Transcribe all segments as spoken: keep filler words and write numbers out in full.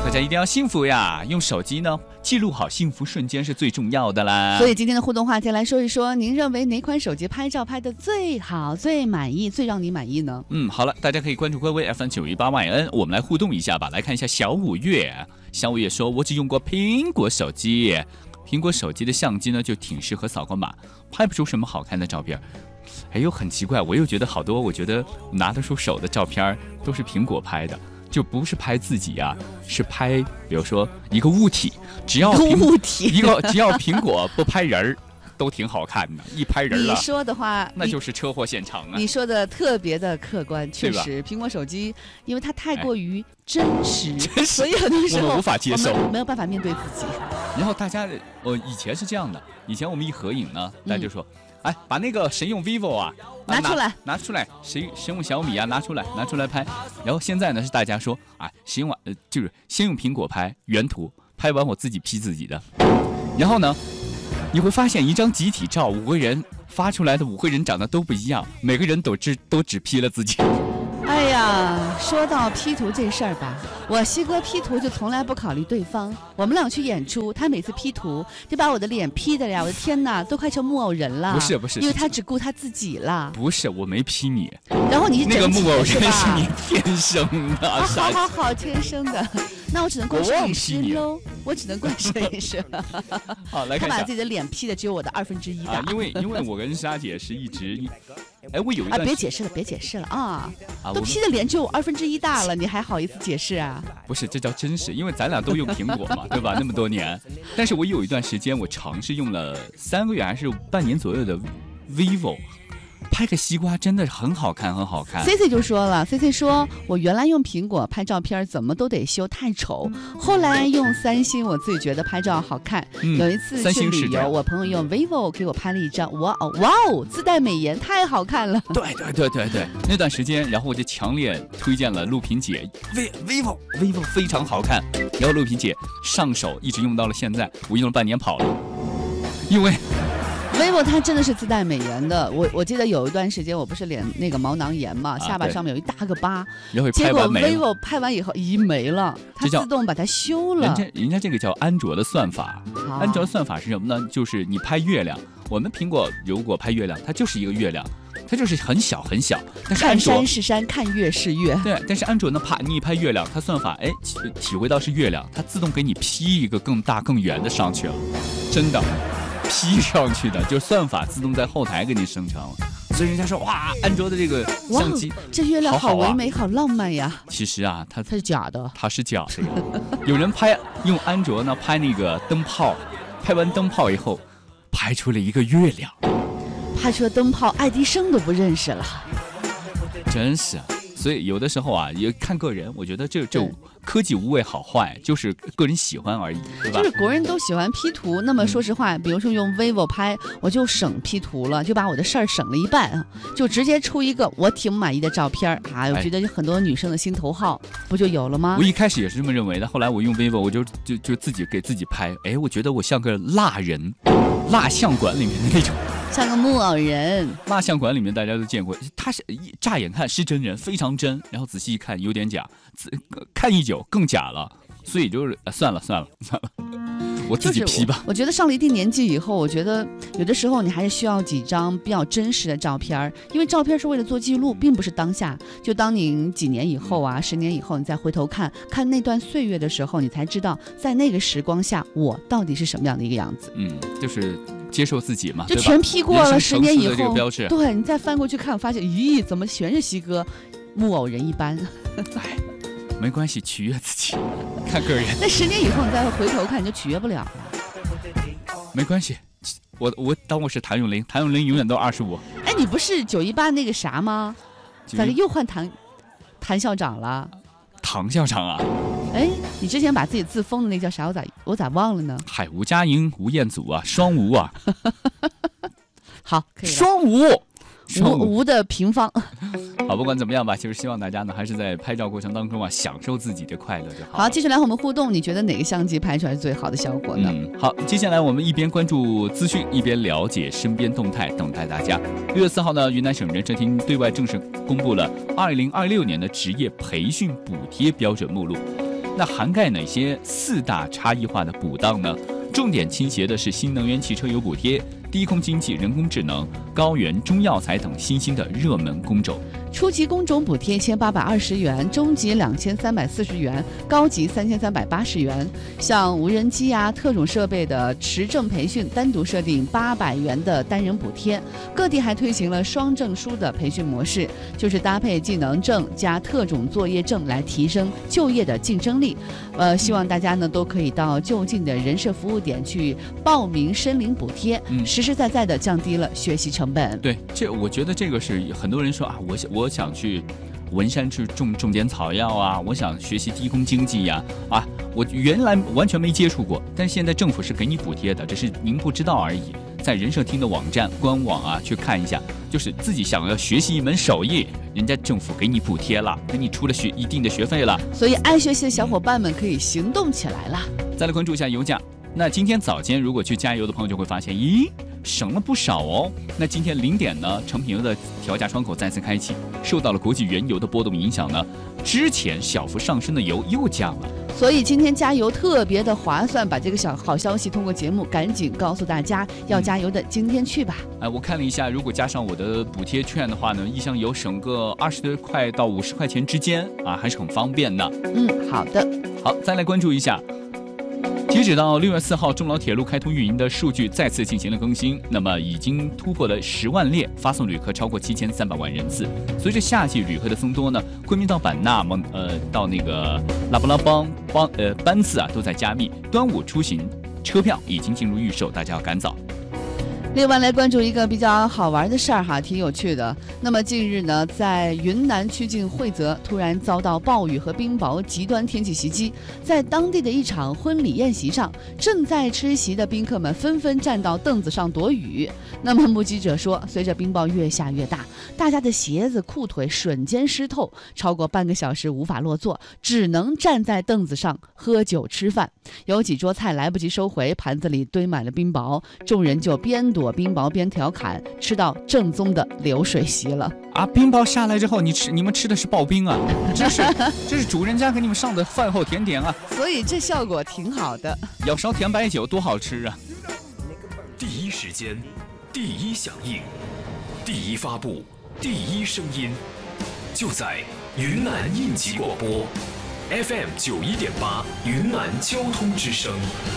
大家一定要幸福呀！用手机呢记录好幸福瞬间是最重要的啦。 所以今天的互动话题来说一说，您认为哪款手机拍照拍的最好、最满意、最让你满意呢？ 嗯，好了，大家可以关注官微 F M 九一八 Y N， 我们来互动一下吧。来看一下小五月，小五月说，我只用过苹果手机，苹果手机的相机呢就挺适合扫个码，拍不出什么好看的照片。哎呦，很奇怪，我又觉得好多，我觉得拿得出手的照片都是苹果拍的。就不是拍自己啊，是拍比如说一个物体，只要一个物体一个只要苹果不拍人儿，都挺好看的。一拍人了， 你说的话那就是车祸现场啊！ 你说的特别的客观，确实，苹果手机因为它太过于真实， 真实所以很多时候我们无法接受， 没有办法面对自己。 然后大家，我、呃、以前是这样的，以前我们一合影呢，大家就说。嗯哎，把那个谁用 vivo 啊拿出来， 拿出来，谁谁用小米啊拿出来，拿出来拍。然后现在呢是大家说，哎，谁用呃就是先用苹果拍原图，拍完我自己 P 自己的。然后呢，你会发现一张集体照，五个人发出来的五个人长得都不一样，每个人都只都只 P 了自己。 哎呀，说到 P 图这事儿吧，我西哥 P 图就从来不考虑对方。我们俩去演出，他每次 P 图就把我的脸 P 的呀，我的天哪，都快成木偶人了。 不是不是， 因为他只顾他自己了。 不是，我没 P 你。 然后你是那个木偶人是你天生的， 啊、好好好，天生的。那我只能怪摄影师喽，我只能怪摄影师。 好，来看一下， 他把自己的脸 P 的只有我的二分之一大、 啊。因为因为我跟莎姐是一直。哎，我有一段啊，别解释了，别解释了啊！啊都 P 的脸只有二分之一大了，你还好意思解释啊？ 不是，这叫真实，因为咱俩都用苹果嘛，对吧？那么多年，但是我有一段时间，我尝试用了三个月还是半年左右的 vivo。拍个西瓜真的很好看，很好看。 C C 就说了 ，C C 说我原来用苹果拍照片怎么都得修，太丑。后来用三星，我自己觉得拍照好看。嗯、有一次去旅游，我朋友用 vivo 给我拍了一张，哇哦哇哦，自带美颜，太好看了。 对对对对对，那段时间，然后我就强烈推荐了陆萍姐 vivo vivo 非常好看。然后陆萍姐上手一直用到了现在，我用了半年跑了，因为。 vivo 它真的是自带美颜的，我我记得有一段时间我不是脸那个毛囊炎嘛，啊、下巴上面有一大个疤，结果 vivo 拍完以后咦没了，它自动把它修了。 人家人家这个叫安卓的算法，安卓的算法是什么呢？就是你拍月亮，我们苹果如果拍月亮，它就是一个月亮，它就是很小很小。但是安卓看山是山，看月是月。 对，但是安卓呢，怕你一拍月亮，它算法哎体会到是月亮，它自动给你 P 一个更大更圆的上去了，真的。P 上去的，就算法自动在后台给你生成了，所以人家说哇，安卓的这个相机， 这月亮好唯美，好浪漫呀。 其实啊，它它是假的， 它是假的。有人拍用安卓呢拍那个灯泡，拍完灯泡以后，拍出了一个月亮， 拍出了灯泡，爱迪生都不认识了， 真是。所以有的时候啊，也看个人，我觉得这这科技无谓好坏，就是个人喜欢而已，对吧？ 就是国人都喜欢 P 图，那么说实话，嗯、比如说用 vivo 拍，我就省 P 图了，就把我的事儿省了一半，就直接出一个我挺满意的照片啊！我觉得很多女生的心头好，不就有了吗？ 我一开始也是这么认为的，后来我用 vivo， 我就就就自己给自己拍，哎，我觉得我像个蜡人，蜡像馆里面的那种。 像个木偶人， 蜡像馆里面大家都见过，他是乍眼看是真人，非常真，然后仔细一看有点假，看一久更假了，所以就是、啊、算了算了算了，我自己 P 吧、就是我。我觉得上了一定年纪以后，我觉得有的时候你还是需要几张比较真实的照片，因为照片是为了做记录，并不是当下。就当你几年以后啊，十年以后，你再回头看看那段岁月的时候，你才知道在那个时光下我到底是什么样的一个样子。 嗯，就是接受自己嘛， 就全 P 过了，十年以后， 这个标志对你再翻过去看，发现咦，怎么全是西哥，木偶人一般。 哎，没关系，取悦自己，看个人。 那十年以后你再回头看，你就取悦不了了。 没关系，我我当我是谭咏麟，谭咏麟永远都二十五。 哎，你不是九一八那个啥吗？咋的又换谭谭校长了？ 唐校长啊？ 哎，你之前把自己字封的那叫啥？我咋我咋忘了呢？ 海吴佳莹、吴彦祖啊，双吴啊。 好，可以了。 双吴， 吴吴的平方。 好，不管怎么样吧，就是希望大家呢，还是在拍照过程当中啊，享受自己的快乐就好。 好，接下来和我们互动，你觉得哪个相机拍出来是最好的效果呢？ 嗯，好，接下来我们一边关注资讯，一边了解身边动态，等待大家。六月四号呢，云南省人社厅对外正式公布了二零二六年的职业培训补贴标准目录。 那涵盖哪些四大差异化的补档呢？重点倾斜的是新能源汽车油补贴、低空经济、人工智能、高原中药材等新兴的热门工种。 初级工种补贴一千八百二十元，中级两千三百四十元，高级三千三百八十元。像无人机啊、特种设备的持证培训，单独设定八百元的单人补贴。各地还推行了双证书的培训模式，就是搭配技能证加特种作业证来提升就业的竞争力。呃，希望大家呢都可以到就近的人社服务点去报名申领补贴，嗯、实实在在的降低了学习成本。 对，这我觉得这个是很多人说啊，我想我想去文山去种种点草药啊，我想学习低空经济呀、啊，啊，我原来完全没接触过，但现在政府是给你补贴的，只是您不知道而已。在人社厅的网站官网啊去看一下，就是自己想要学习一门手艺，人家政府给你补贴了，给你出了学一定的学费了。 所以爱学习的小伙伴们可以行动起来了。 再来关注一下油价。那今天早间如果去加油的朋友就会发现，咦，省了不少哦。那今天零点呢，成品油的调价窗口再次开启，受到了国际原油的波动影响呢，之前小幅上升的油又降了。 所以今天加油特别的划算，把这个小好消息通过节目赶紧告诉大家，要加油的今天去吧。 哎，我看了一下，如果加上我的补贴券的话呢，一箱油省个二十多块到五十块钱之间啊，还是很方便的。 嗯，好的。 好，再来关注一下。截止到六月四号，中老铁路开通运营的数据再次进行了更新，那么已经突破了十万列，发送旅客超过七千三百万人次。随着夏季旅客的增多呢，昆明到版纳、蒙呃到那个拉布拉邦邦呃班次啊都在加密，端午出行车票已经进入预售，大家要赶早。 另外来关注一个比较好玩的事儿哈，挺有趣的。那么近日呢，在云南曲靖会泽突然遭到暴雨和冰雹极端天气袭击，在当地的一场婚礼宴席上，正在吃席的宾客们纷纷站到凳子上躲雨。那么目击者说，随着冰雹越下越大，大家的鞋子、裤腿瞬间湿透，超过半个小时无法落座，只能站在凳子上喝酒吃饭。有几桌菜来不及收回，盘子里堆满了冰雹，众人就边躲冰雹边调侃，吃到正宗的流水席了啊！冰雹下来之后，你吃你们吃的是刨冰啊？这是这是主人家给你们上的饭后甜点啊！ 所以这效果挺好的。 要烧甜白酒多好吃啊！ 第一时间，第一响应，第一发布，第一声音，就在云南应急广播 F M 九一点八云南交通之声。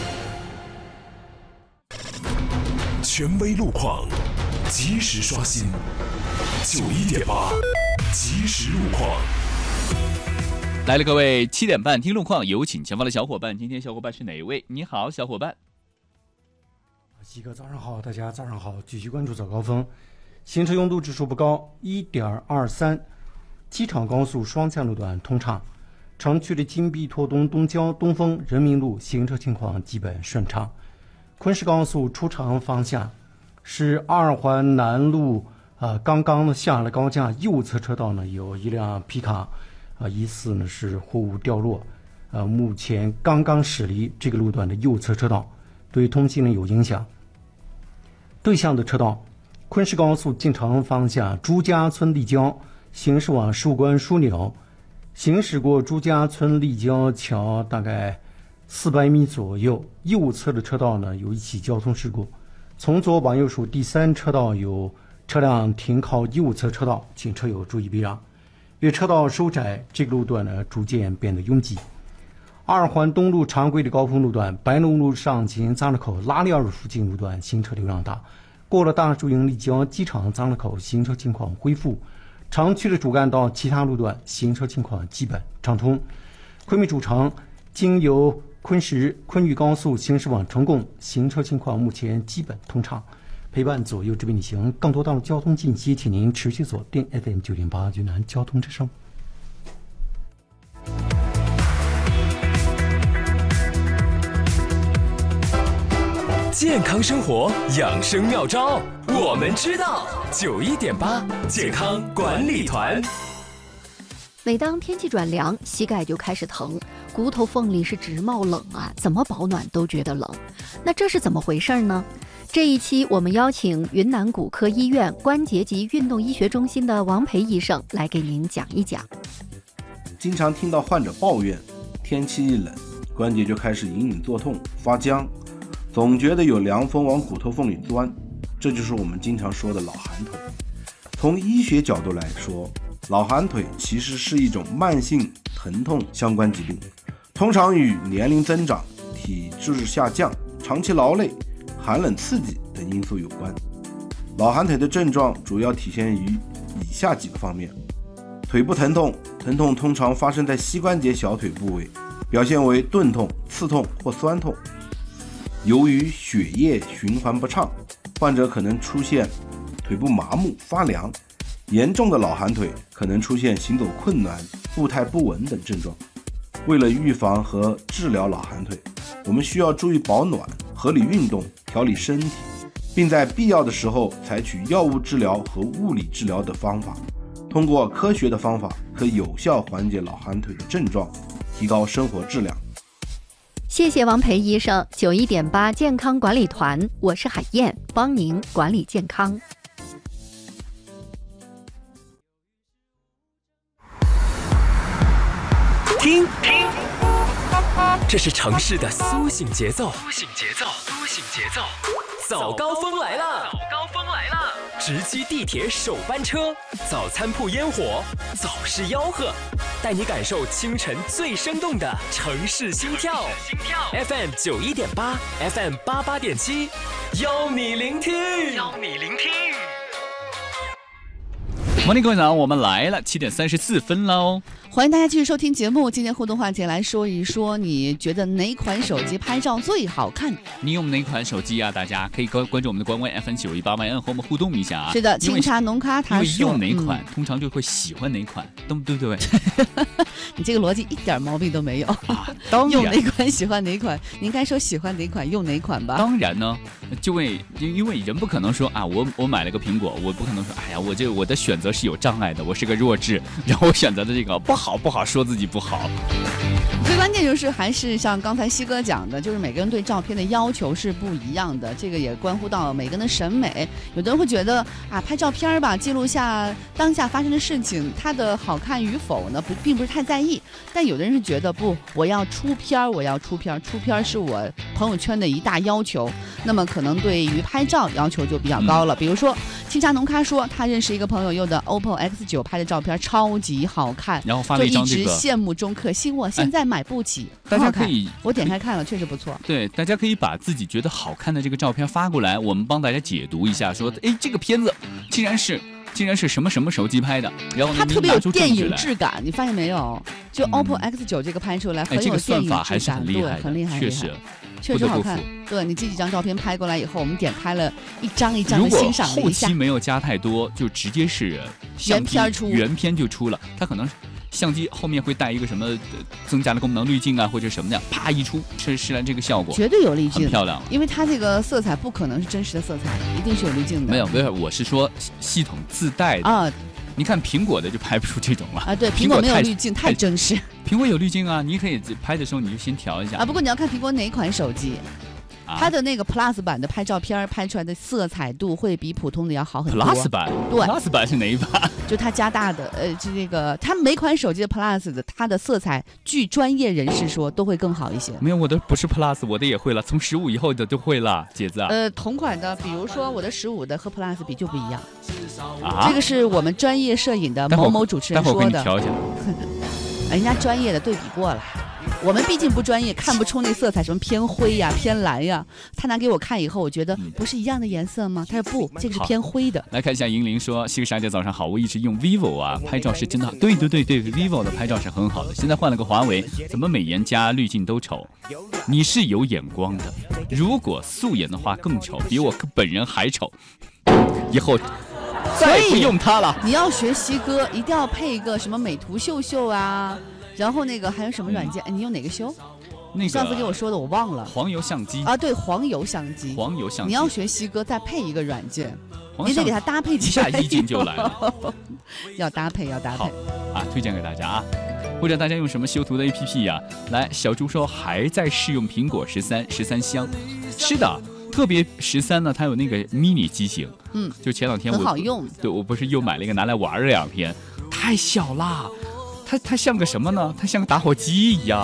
权威路况，及时刷新。九一点八，及时路况。 来了，各位，七点半听路况，有请前方的小伙伴。今天小伙伴是哪一位？你好，小伙伴。 西哥，早上好，大家早上好，继续关注早高峰。行车拥堵指数不高，一点二三。机场高速双向路段通畅，城区的金碧拓东、东郊、东风、人民路行车情况基本顺畅。昆石高速出厂方向是二环南路，呃，刚刚下了高架，右侧车道呢有一辆皮卡，啊、呃，疑似呢是货物掉落，呃，目前刚刚驶离这个路段的右侧车道，对通行人有影响。对向的车道，昆石高速进城方向朱家村立交，行驶往树关枢纽，行驶过朱家村立交桥大概四百米左右，右侧的车道呢有一起交通事故，从左往右数第三车道有车辆停靠右侧车道，请车友注意避让。越车道收窄，这个路段呢逐渐变得拥挤。二环东路常规的高峰路段，白龙路上行匝路口拉力二路附近路段行车流量大，过了大树营立交机场匝路口行车情况恢复，城区的主干道其他路段行车情况基本畅通。昆明主城经由昆石昆玉高速行驶往成贡，行车情况目前基本通畅。陪伴左右这边旅行，更多道路交通信息，请您持续锁定 F M 九点八云南交通之声。 健康生活养生妙招，我们知道。九一点八健康管理团。 每当天气转凉，膝盖就开始疼，骨头缝里是直冒冷啊，怎么保暖都觉得冷。那这是怎么回事呢？这一期我们邀请云南骨科医院关节及运动医学中心的王培医生来给您讲一讲。 经常听到患者抱怨天气一冷，关节就开始隐隐作痛、发僵，总觉得有凉风往骨头缝里钻，这就是我们经常说的老寒腿。从医学角度来说，老寒腿其实是一种慢性疼痛相关疾病，通常与年龄增长、体质下降、长期劳累、寒冷刺激等因素有关。老寒腿的症状主要体现于以下几个方面：腿部疼痛，疼痛通常发生在膝关节小腿部位，表现为钝痛、刺痛或酸痛。由于血液循环不畅，患者可能出现腿部麻木、发凉。严重的老寒腿可能出现行走困难、步态不稳等症状。为了预防和治疗老寒腿，我们需要注意保暖、合理运动、调理身体，并在必要的时候采取药物治疗和物理治疗的方法。通过科学的方法，可有效缓解老寒腿的症状，提高生活质量。 谢谢王培医生。九一点八健康管理团，我是海燕，帮您管理健康。 听听，这是城市的苏醒节奏。苏醒节奏，苏醒节奏。早高峰来了，早高峰来了！直击地铁首班车，早餐铺烟火，早市吆喝，带你感受清晨最生动的城市心跳。心跳 F M 九一点八 ，F M 八八点七，邀你聆听，邀你聆听。 欢迎各位早上，我们来了，七点三十四分喽。 欢迎大家继续收听节目。今天互动话题来说一说，你觉得哪款手机拍照最好看？ 你用哪款手机啊？大家可以关关注我们的官微 F M 九一八万 N 和我们互动一下啊。 是的，清茶浓咖他说， 用哪款、嗯、通常就会喜欢哪款，对不对？ 你这个逻辑一点毛病都没有。 啊、当然用哪款喜欢哪款，你应该说喜欢哪款用哪款吧。 当然呢，就为因为人不可能说啊，我我买了个苹果，我不可能说，哎呀，我这我的选择是有障碍的，我是个弱智，然后我选择的这个不好不好，说自己不好。 最关键就是还是像刚才西哥讲的，就是每个人对照片的要求是不一样的，这个也关乎到每个人的审美。有的人会觉得啊，拍照片吧，记录下当下发生的事情，它的好看与否呢，不并不是太在意。但有的人是觉得不，我要出片，我要出片，出片是我朋友圈的一大要求。那么可能对于拍照要求就比较高了。嗯、比如说，清茶浓咖说他认识一个朋友用的 O P P O X 九拍的照片超级好看， 然后发了一张这个， 就一直羡慕中，可惜我现在买不起。 哎、大家可以， 我点开看了，确实不错。 对，大家可以把自己觉得好看的这个照片发过来，我们帮大家解读一下，说，哎，这个片子竟然是。竟然是什么什么手机拍的，然后它特别有电影质感，你发现没有？就 O P P O X 九这个拍出来很有电影质感， 还是很厉害， 很厉害， 确实， 确实好看。对，你这几张照片拍过来以后，我们点开了一张一张的欣赏了一下。 如果后期没有加太多，就直接是原片出， 原片就出了，它可能。相机后面会带一个什么增加的功能滤镜啊，或者什么的，啪一出，是是来这个效果， 绝对有滤镜， 很漂亮了。 因为它这个色彩不可能是真实的色彩，一定是有滤镜的。 没有，没有，我是说系统自带的啊。你看苹果的就拍不出这种了啊，对，苹果没有滤镜，太真实。 苹果有滤镜啊，你可以拍的时候你就先调一下啊。不过你要看苹果哪款手机。它的那个 Plus 版的拍照片拍出来的色彩度会比普通的要好很多。 Plus 版， 对 ，Plus 版是哪一版？ 就它加大的，呃，就这个，它每款手机的 Plus 的，它的色彩，据专业人士说都会更好一些。 没有，我的不是 Plus， 我的也会了，从十五以后的都会了，姐子啊。 呃，同款的，比如说我的十五的和 Plus 比就不一样。 啊？ 这个是我们专业摄影的某某主持人说的。 待会儿我给你调一下。 人家专业的对比过了。我们毕竟不专业，看不出那色彩什么偏灰呀、偏蓝呀。他拿给我看以后，我觉得不是一样的颜色吗？他说不，这个是偏灰的。 来看一下银铃说，西个傻姐早上好，我一直用 vivo 啊，拍照是真的好。对对对对 ，vivo 的拍照是很好的。现在换了个华为，怎么美颜加滤镜都丑？你是有眼光的，如果素颜的话更丑，比我本人还丑。以后。再也不用它了。 你要学西哥，一定要配一个什么美图秀秀啊，然后那个还有什么软件？嗯、你用哪个修？ 那个上次给我说的我忘了。 黄油相机啊，对，黄油相机。 黄油相机。 你要学西哥，再配一个软件，你得给它搭配起来。 一下意境就来了。 要搭配，要搭配。 好啊，推荐给大家啊。或者大家用什么修图的 A P P 呀、啊？来，小猪说还在试用苹果十三，十三香。是的。特别十三呢，它有那个 mini 机型， 嗯， 就前两天我很好用， 对我不是又买了一个拿来玩了两天，太小啦，它它像个什么呢？它像个打火机一样，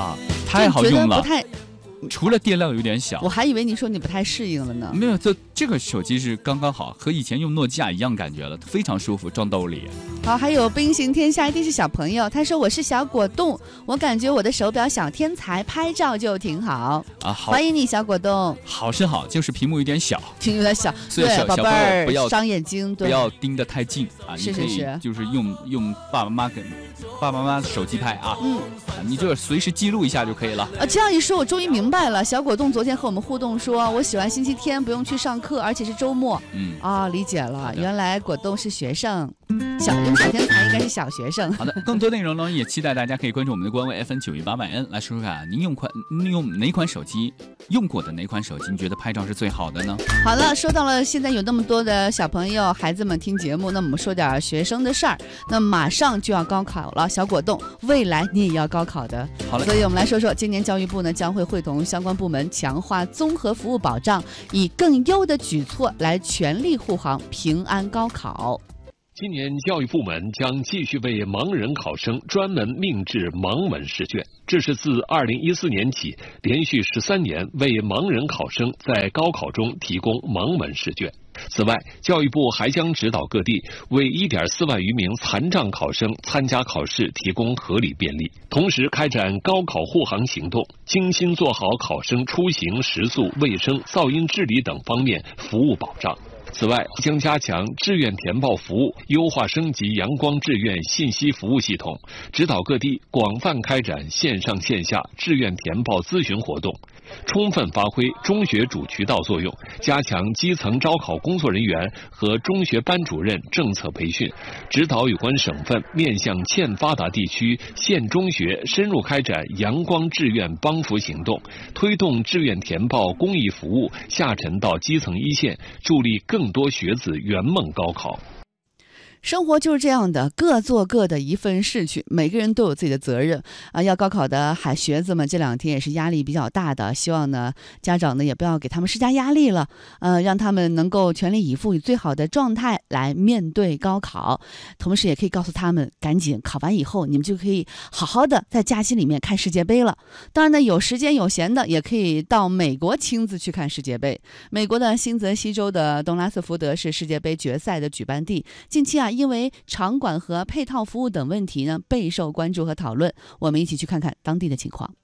太好用了。 不太， 除了电量有点小， 我还以为你说你不太适应了呢。 没有，这这个手机是刚刚好，和以前用诺基亚一样感觉了，非常舒服，装兜里。 好，还有冰行天下一定是小朋友，他说我是小果冻，我感觉我的手表小天才，拍照就挺好啊。好， 欢迎你小果冻。 好是好，就是屏幕有点小， 屏幕有点小， 所以小宝贝儿不要伤眼睛，对， 不要盯得太近啊。 是是是， 就是用用爸爸妈妈给爸爸妈妈的手机拍啊， 嗯， 啊你就随时记录一下就可以了。 啊，这样一说，我终于明白了。小果冻昨天和我们互动说，我喜欢星期天不用去上课，而且是周末。 嗯， 啊，理解了，原来果冻是学生，小用小天才应该是小学生。 好的，更多内容呢，也期待大家可以关注我们的官微 F M 九一八万 N 来说说看，您用款您用哪款手机，用过的哪款手机，你觉得拍照是最好的呢？ 好了，说到了现在有那么多的小朋友、孩子们听节目，那我们说点学生的事儿。那马上就要高考了，小果冻，未来你也要高考的。 好嘞， 所以我们来说说，今年教育部呢将会会同相关部门强化综合服务保障，以更优的举措来全力护航平安高考。 今年教育部门将继续为盲人考生专门命制盲文试卷，这是自二零一四年起连续十三年为盲人考生在高考中提供盲文试卷。此外，教育部还将指导各地为一点四万余名残障考生参加考试提供合理便利，同时开展高考护航行动，精心做好考生出行、食宿、卫生、噪音治理等方面服务保障。此外，将加强志愿填报服务，优化升级阳光志愿信息服务系统，指导各地广泛开展线上线下志愿填报咨询活动，充分发挥中学主渠道作用，加强基层招考工作人员和中学班主任政策培训，指导有关省份面向欠发达地区县中学深入开展阳光志愿帮扶行动，推动志愿填报公益服务下沉到基层一线，助力更多学子圆梦高考。 生活就是这样的，各做各的一份事去，每个人都有自己的责任啊。要高考的孩学子们这两天也是压力比较大的，希望呢家长呢也不要给他们施加压力了，呃，让他们能够全力以赴，以最好的状态来面对高考。同时也可以告诉他们，赶紧考完以后，你们就可以好好的在假期里面看世界杯了。当然呢，有时间有闲的，也可以到美国亲自去看世界杯。美国的新泽西州的东拉斯福德是世界杯决赛的举办地，近期啊。因为场馆和配套服务等问题呢，备受关注和讨论。我们一起去看看当地的情况。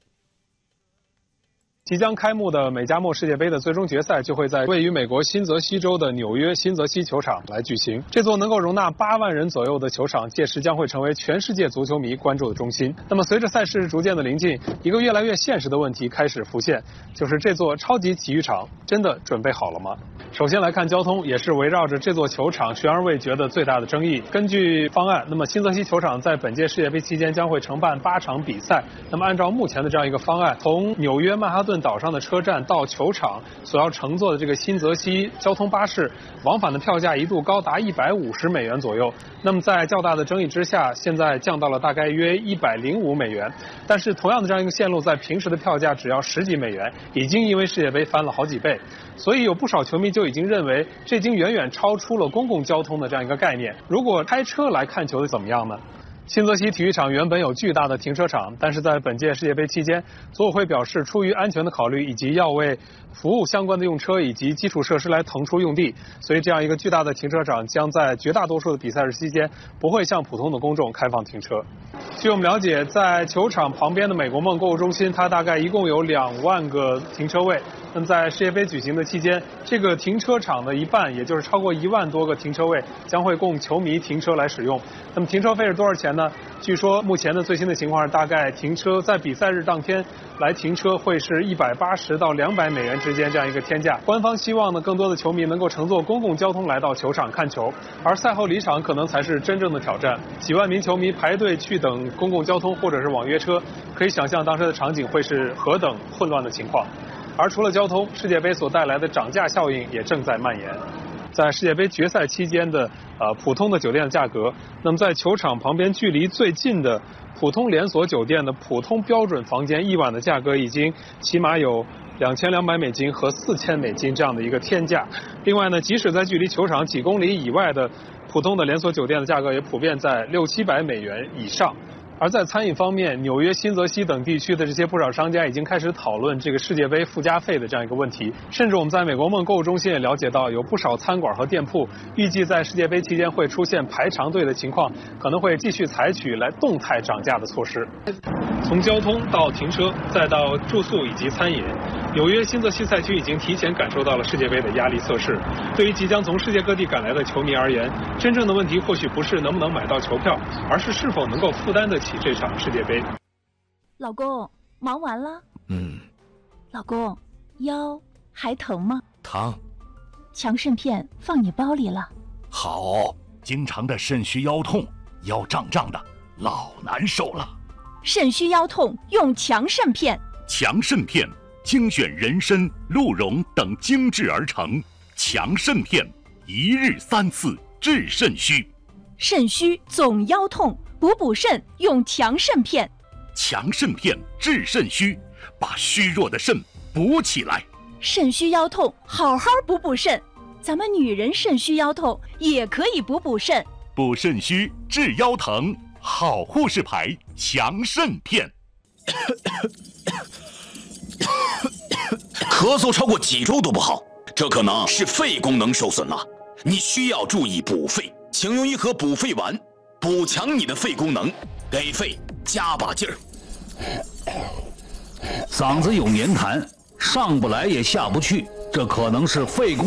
即将开幕的美加墨世界杯的最终决赛就会在位于美国新泽西州的纽约新泽西球场来举行。这座能够容纳八万人左右的球场，届时将会成为全世界足球迷关注的中心。那么，随着赛事逐渐的临近，一个越来越现实的问题开始浮现，就是这座超级体育场真的准备好了吗？首先来看交通，也是围绕着这座球场悬而未决的最大的争议。根据方案，那么新泽西球场在本届世界杯期间将会承办八场比赛。那么按照目前的这样一个方案，从纽约曼哈顿岛上的车站到球场所要乘坐的这个新泽西交通巴士，往返的票价一度高达一百五十美元左右。那么在较大的争议之下，现在降到了大概约一百零五美元。但是同样的这样一个线路，在平时的票价只要十几美元，已经因为世界杯翻了好几倍。所以有不少球迷就已经认为，这已经远远超出了公共交通的这样一个概念。如果开车来看球的怎么样呢？新泽西体育场原本有巨大的停车场，但是在本届世界杯期间，组委会表示，出于安全的考虑以及要为服务相关的用车以及基础设施来腾出用地，所以这样一个巨大的停车场将在绝大多数的比赛日期间不会向普通的公众开放停车。据我们了解，在球场旁边的美国梦购物中心，它大概一共有两万个停车位。那么在世界杯举行的期间，这个停车场的一半，也就是超过一万多个停车位，将会供球迷停车来使用。那么停车费是多少钱呢？据说目前的最新的情况是，大概停车在比赛日当天来停车会是一百八十到两百美元之间这样一个天价。官方希望呢，更多的球迷能够乘坐公共交通来到球场看球，而赛后离场可能才是真正的挑战。几万名球迷排队去等公共交通或者是网约车，可以想象当时的场景会是何等混乱的情况。而除了交通，世界杯所带来的涨价效应也正在蔓延。在世界杯决赛期间的呃普通的酒店的价格，那么在球场旁边距离最近的普通连锁酒店的普通标准房间一晚的价格已经起码有两千两百美金和四千美金这样的一个天价。另外呢，即使在距离球场几公里以外的普通的连锁酒店的价格也普遍在六七百美元以上。 而在餐饮方面，纽约、新泽西等地区的这些不少商家已经开始讨论这个世界杯附加费的这样一个问题。甚至我们在美国梦购物中心也了解到，有不少餐馆和店铺预计在世界杯期间会出现排长队的情况，可能会继续采取来动态涨价的措施。从交通到停车，再到住宿以及餐饮，纽约新泽西赛区已经提前感受到了世界杯的压力测试。对于即将从世界各地赶来的球迷而言，真正的问题或许不是能不能买到球票，而是是否能够负担得起这场世界杯。 老公，忙完了？ 嗯。 老公，腰还疼吗？ 疼。 强肾片放你包里了。 好，经常的肾虚腰痛，腰胀胀的，老难受了。 肾虚腰痛用强肾片。 强肾片精选人参、鹿茸等精制而成，强肾片一日三次治肾虚。 肾虚总腰痛，补补肾用强肾片。 强肾片治肾虚，把虚弱的肾补起来。 肾虚腰痛，好好补补肾。咱们女人肾虚腰痛也可以补补肾。 补肾虚治腰疼，好护士牌强肾片。 咳嗽超过几周都不好，这可能是肺功能受损了。你需要注意补肺，请用一盒补肺丸，补强你的肺功能，给肺加把劲儿。 嗓子有黏痰，上不来也下不去，这可能是肺功